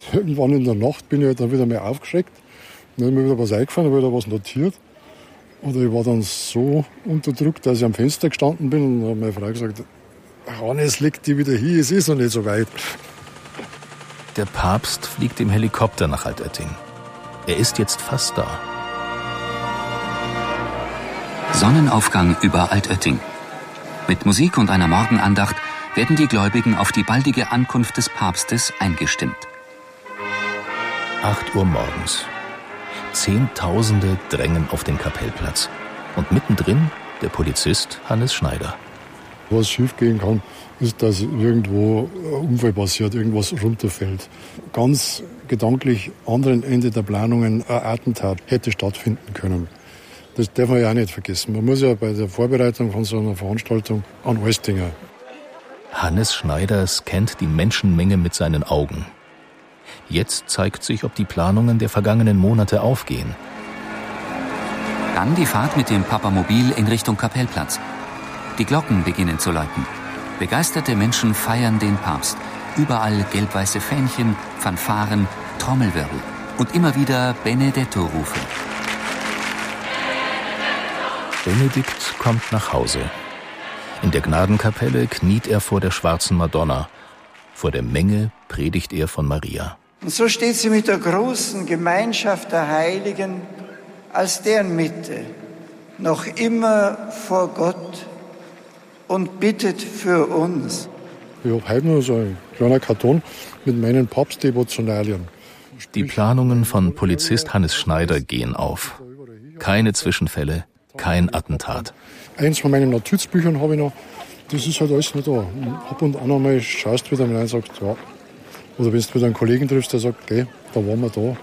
Irgendwann in der Nacht bin ich halt dann wieder mal aufgeschreckt. Dann ist mir wieder was eingefallen, habe wieder was notiert. Oder ich war dann so unterdrückt, dass ich am Fenster gestanden bin und habe meine Frau gesagt, Hannes, leg die wieder hin, es ist noch nicht so weit. Der Papst fliegt im Helikopter nach Altötting. Er ist jetzt fast da. Sonnenaufgang über Altötting. Mit Musik und einer Morgenandacht werden die Gläubigen auf die baldige Ankunft des Papstes eingestimmt. 8 Uhr morgens. Zehntausende drängen auf den Kapellplatz. Und mittendrin der Polizist Hannes Schneider. Was schief gehen kann, ist, dass irgendwo ein Unfall passiert, irgendwas runterfällt. Ganz gedanklich anderen Ende der Planungen ein Attentat hätte stattfinden können. Das darf man ja auch nicht vergessen. Man muss ja bei der Vorbereitung von so einer Veranstaltung an alles denken. Hannes Schneider scannt die Menschenmenge mit seinen Augen. Jetzt zeigt sich, ob die Planungen der vergangenen Monate aufgehen. Dann die Fahrt mit dem Papamobil in Richtung Kapellplatz. Die Glocken beginnen zu läuten. Begeisterte Menschen feiern den Papst. Überall gelb-weiße Fähnchen, Fanfaren, Trommelwirbel. Und immer wieder Benedetto-Rufe. Benedikt kommt nach Hause. In der Gnadenkapelle kniet er vor der schwarzen Madonna. Vor der Menge predigt er von Maria. Und so steht sie mit der großen Gemeinschaft der Heiligen als deren Mitte noch immer vor Gott und bittet für uns. Ich habe heute noch so einen kleinen Karton mit meinen Papstdevotionalien. Die Planungen von Polizist Hannes Schneider gehen auf. Keine Zwischenfälle, kein Attentat. Eins von meinen Notizbüchern habe ich noch. Das ist halt alles nicht da. Ab und an einmal schaust du wieder mal rein und sagst, ja. Oder wenn du wieder einen Kollegen triffst, der sagt, okay, da waren wir da.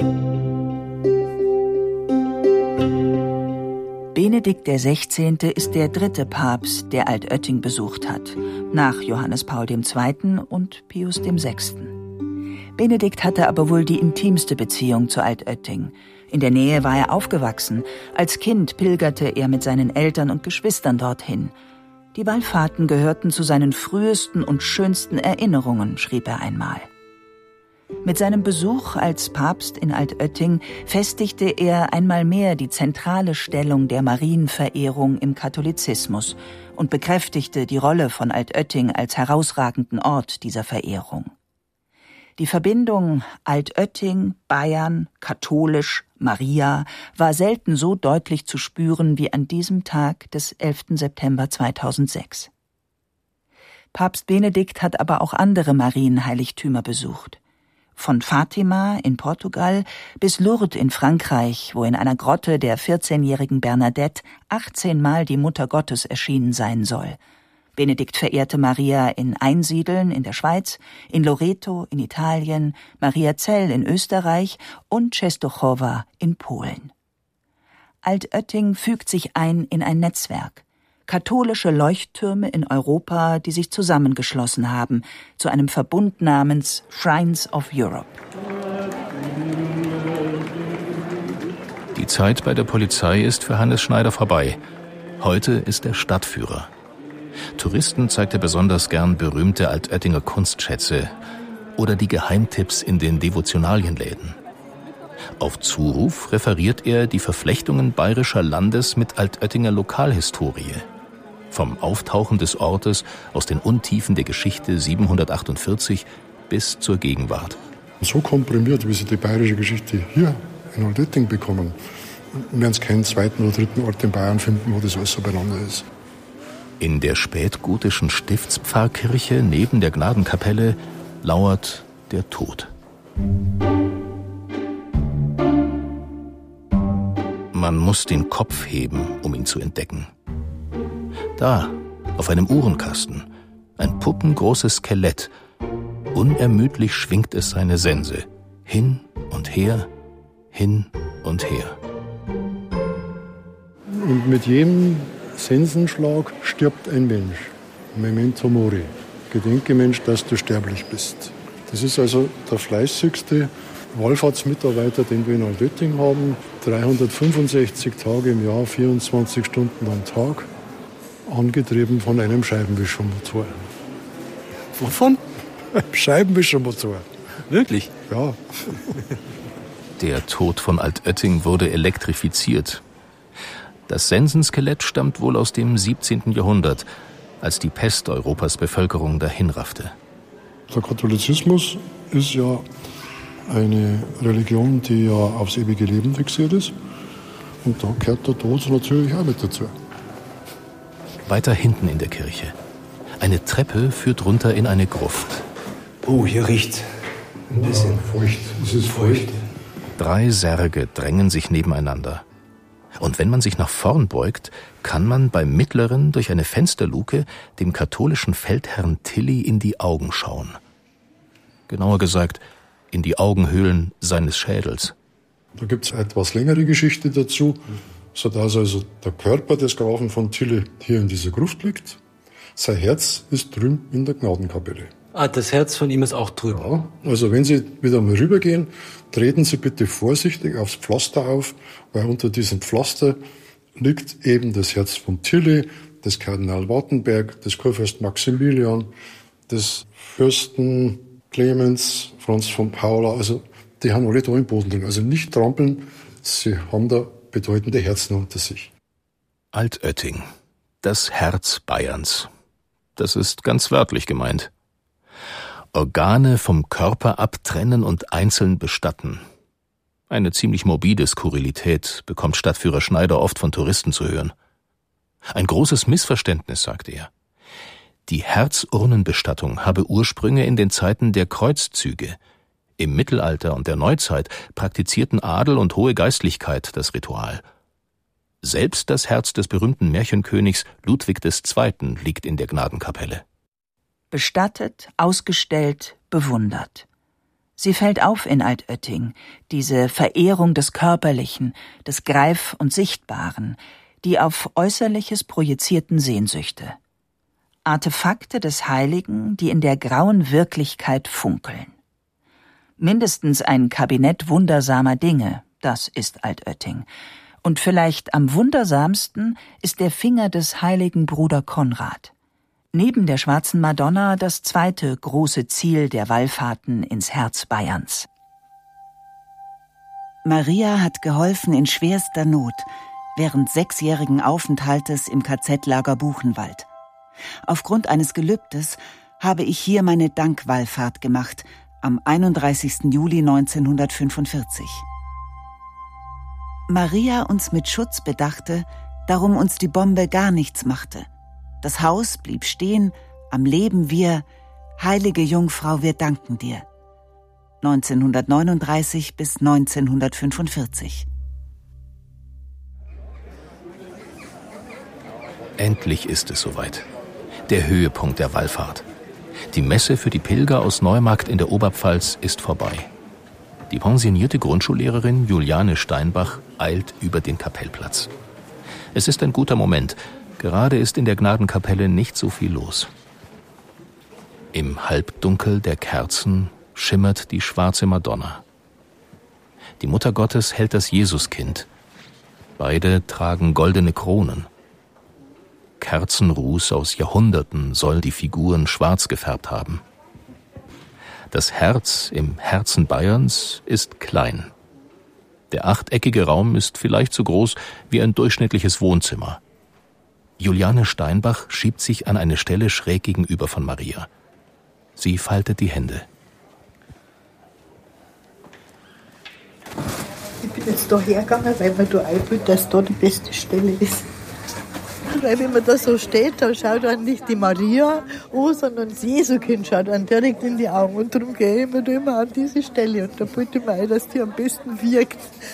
Benedikt XVI. Ist der 3. Papst, der Altötting besucht hat, nach Johannes Paul II. Und Pius VI. Benedikt hatte aber wohl die intimste Beziehung zu Altötting. In der Nähe war er aufgewachsen. Als Kind pilgerte er mit seinen Eltern und Geschwistern dorthin. Die Wallfahrten gehörten zu seinen frühesten und schönsten Erinnerungen, schrieb er einmal. Mit seinem Besuch als Papst in Altötting festigte er einmal mehr die zentrale Stellung der Marienverehrung im Katholizismus und bekräftigte die Rolle von Altötting als herausragenden Ort dieser Verehrung. Die Verbindung Altötting, Bayern, katholisch, Maria war selten so deutlich zu spüren wie an diesem Tag des 11. September 2006. Papst Benedikt hat aber auch andere Marienheiligtümer besucht. Von Fatima in Portugal bis Lourdes in Frankreich, wo in einer Grotte der 14-jährigen Bernadette 18 Mal die Mutter Gottes erschienen sein soll. Benedikt verehrte Maria in Einsiedeln in der Schweiz, in Loreto in Italien, Mariazell in Österreich und Częstochowa in Polen. Altötting fügt sich ein in ein Netzwerk. Katholische Leuchttürme in Europa, die sich zusammengeschlossen haben, zu einem Verbund namens Shrines of Europe. Die Zeit bei der Polizei ist für Hannes Schneider vorbei. Heute ist er Stadtführer. Touristen zeigt er besonders gern berühmte Altöttinger Kunstschätze oder die Geheimtipps in den Devotionalienläden. Auf Zuruf referiert er die Verflechtungen bayerischer Landes mit Altöttinger Lokalhistorie. Vom Auftauchen des Ortes aus den Untiefen der Geschichte 748 bis zur Gegenwart. So komprimiert, wie sie die bayerische Geschichte hier in Altötting bekommen, werden es keinen zweiten oder dritten Ort in Bayern finden, wo das alles so beieinander ist. In der spätgotischen Stiftspfarrkirche neben der Gnadenkapelle lauert der Tod. Man muss den Kopf heben, um ihn zu entdecken. Da, auf einem Uhrenkasten, ein puppengroßes Skelett. Unermüdlich schwingt es seine Sense. Hin und her, hin und her. Und mit jedem Sensenschlag stirbt ein Mensch. Memento mori. Gedenke, Mensch, dass du sterblich bist. Das ist also der fleißigste Wallfahrtsmitarbeiter, den wir in Altötting haben. 365 Tage im Jahr, 24 Stunden am Tag. Angetrieben von einem Scheibenwischermotor. Wovon? Scheibenwischermotor. Wirklich? Ja. Der Tod von Altötting wurde elektrifiziert. Das Sensenskelett stammt wohl aus dem 17. Jahrhundert, als die Pest Europas Bevölkerung dahinraffte. Der Katholizismus ist ja eine Religion, die ja aufs ewige Leben fixiert ist. Und da gehört der Tod natürlich auch mit dazu. Weiter hinten in der Kirche. Eine Treppe führt runter in eine Gruft. Oh, hier riecht's ein bisschen. Feucht. Es ist feucht. 3 Särge drängen sich nebeneinander. Und wenn man sich nach vorn beugt, kann man beim mittleren durch eine Fensterluke dem katholischen Feldherrn Tilly in die Augen schauen. Genauer gesagt, in die Augenhöhlen seines Schädels. Da gibt es eine etwas längere Geschichte dazu, sodass also der Körper des Grafen von Tilly hier in dieser Gruft liegt. Sein Herz ist drüben in der Gnadenkapelle. Ah, das Herz von ihm ist auch drüben. Ja, also wenn Sie wieder mal rübergehen, treten Sie bitte vorsichtig aufs Pflaster auf, weil unter diesem Pflaster liegt eben das Herz von Tilly, des Kardinal Wartenberg, des Kurfürst Maximilian, des Fürsten Clemens, Franz von Paula. Also die haben alle da im Boden drin. Also nicht trampeln, sie haben da bedeutende Herzen unter sich. Altötting, das Herz Bayerns. Das ist ganz wörtlich gemeint. Organe vom Körper abtrennen und einzeln bestatten. Eine ziemlich morbide Skurrilität bekommt Stadtführer Schneider oft von Touristen zu hören. Ein großes Missverständnis, sagte er. Die Herzurnenbestattung habe Ursprünge in den Zeiten der Kreuzzüge. Im Mittelalter und der Neuzeit praktizierten Adel und hohe Geistlichkeit das Ritual. Selbst das Herz des berühmten Märchenkönigs Ludwig II. Liegt in der Gnadenkapelle. Bestattet, ausgestellt, bewundert. Sie fällt auf in Altötting, diese Verehrung des Körperlichen, des Greif- und Sichtbaren, die auf Äußerliches projizierten Sehnsüchte. Artefakte des Heiligen, die in der grauen Wirklichkeit funkeln. Mindestens ein Kabinett wundersamer Dinge, das ist Altötting. Und vielleicht am wundersamsten ist der Finger des heiligen Bruder Konrad. Neben der Schwarzen Madonna das zweite große Ziel der Wallfahrten ins Herz Bayerns. Maria hat geholfen in schwerster Not während 6-jährigen Aufenthaltes im KZ-Lager Buchenwald. Aufgrund eines Gelübdes habe ich hier meine Dankwallfahrt gemacht, am 31. Juli 1945. Maria uns mit Schutz bedachte, darum uns die Bombe gar nichts machte. Das Haus blieb stehen, am Leben wir, heilige Jungfrau, wir danken dir. 1939 bis 1945. Endlich ist es soweit. Der Höhepunkt der Wallfahrt. Die Messe für die Pilger aus Neumarkt in der Oberpfalz ist vorbei. Die pensionierte Grundschullehrerin Juliane Steinbach eilt über den Kapellplatz. Es ist ein guter Moment. Gerade ist in der Gnadenkapelle nicht so viel los. Im Halbdunkel der Kerzen schimmert die schwarze Madonna. Die Mutter Gottes hält das Jesuskind. Beide tragen goldene Kronen. Kerzenruß aus Jahrhunderten soll die Figuren schwarz gefärbt haben. Das Herz im Herzen Bayerns ist klein. Der achteckige Raum ist vielleicht so groß wie ein durchschnittliches Wohnzimmer. Juliane Steinbach schiebt sich an eine Stelle schräg gegenüber von Maria. Sie faltet die Hände. Ich bin jetzt da hergegangen, weil mir da einfällt, dass da die beste Stelle ist. Weil wenn man da so steht, da schaut man nicht die Maria an, sondern das Jesuskind schaut einen direkt in die Augen. Und darum gehe ich mir da immer an diese Stelle. Und da fällt mir ein, dass die am besten wirkt.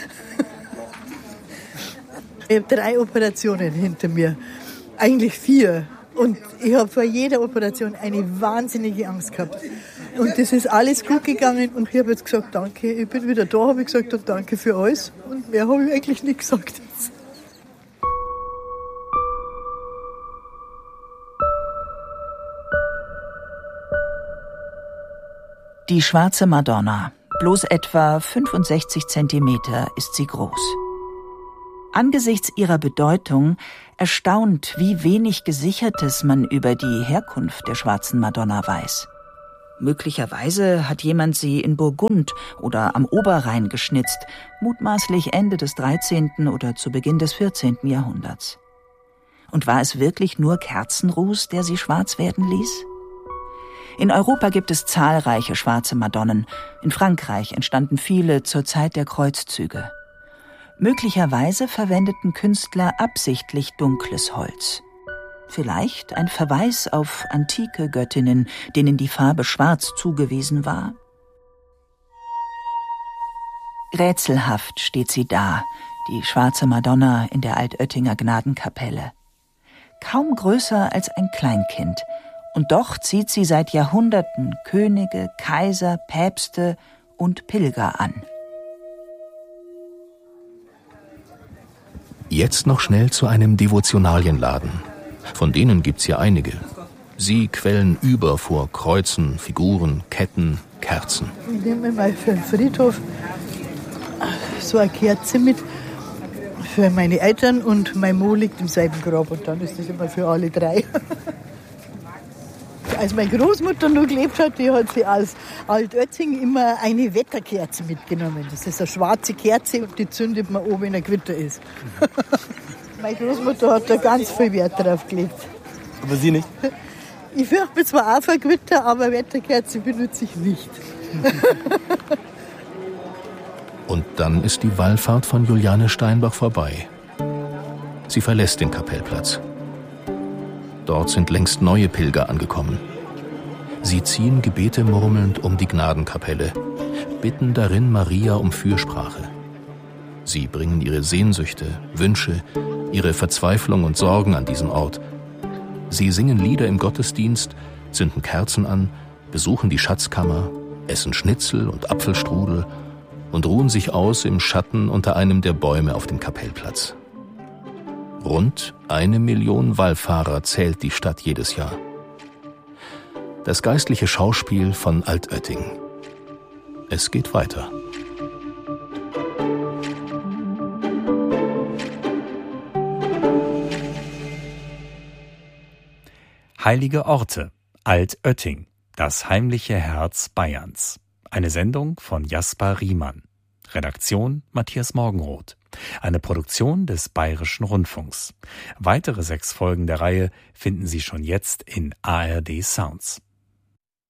Ich habe 3 Operationen hinter mir. Eigentlich 4. Und ich habe vor jeder Operation eine wahnsinnige Angst gehabt. Und das ist alles gut gegangen. Und ich habe jetzt gesagt, danke, ich bin wieder da, habe ich gesagt, und danke für alles. Und mehr habe ich eigentlich nicht gesagt. Die schwarze Madonna, bloß etwa 65 Zentimeter ist sie groß. Angesichts ihrer Bedeutung erstaunt, wie wenig Gesichertes man über die Herkunft der schwarzen Madonna weiß. Möglicherweise hat jemand sie in Burgund oder am Oberrhein geschnitzt, mutmaßlich Ende des 13. oder zu Beginn des 14. Jahrhunderts. Und war es wirklich nur Kerzenruß, der sie schwarz werden ließ? In Europa gibt es zahlreiche schwarze Madonnen. In Frankreich entstanden viele zur Zeit der Kreuzzüge. Möglicherweise verwendeten Künstler absichtlich dunkles Holz. Vielleicht ein Verweis auf antike Göttinnen, denen die Farbe schwarz zugewiesen war? Rätselhaft steht sie da, die schwarze Madonna in der Altöttinger Gnadenkapelle. Kaum größer als ein Kleinkind. Und doch zieht sie seit Jahrhunderten Könige, Kaiser, Päpste und Pilger an. Jetzt noch schnell zu einem Devotionalienladen. Von denen gibt's hier einige. Sie quellen über vor Kreuzen, Figuren, Ketten, Kerzen. Ich nehme mal für den Friedhof so eine Kerze mit für meine Eltern und mein Mo liegt im selben Grab und dann ist das immer für alle drei. Als meine Großmutter noch gelebt hat, die hat sie aus Altötting immer eine Wetterkerze mitgenommen. Das ist eine schwarze Kerze und die zündet man oben, wenn ein Gewitter ist. Meine Großmutter hat da ganz viel Wert drauf gelegt. Aber Sie nicht? Ich fürchte mich zwar auch vor Gewitter, aber Wetterkerze benutze ich nicht. Und dann ist die Wallfahrt von Juliane Steinbach vorbei. Sie verlässt den Kapellplatz. Dort sind längst neue Pilger angekommen. Sie ziehen Gebete murmelnd um die Gnadenkapelle, bitten darin Maria um Fürsprache. Sie bringen ihre Sehnsüchte, Wünsche, ihre Verzweiflung und Sorgen an diesen Ort. Sie singen Lieder im Gottesdienst, zünden Kerzen an, besuchen die Schatzkammer, essen Schnitzel und Apfelstrudel und ruhen sich aus im Schatten unter einem der Bäume auf dem Kapellplatz. Rund 1 Million Wallfahrer zählt die Stadt jedes Jahr. Das geistliche Schauspiel von Altötting. Es geht weiter. Heilige Orte, Altötting, das heimliche Herz Bayerns. Eine Sendung von Jasper Riemann. Redaktion Matthias Morgenroth. Eine Produktion des Bayerischen Rundfunks. Weitere 6 Folgen der Reihe finden Sie schon jetzt in ARD Sounds.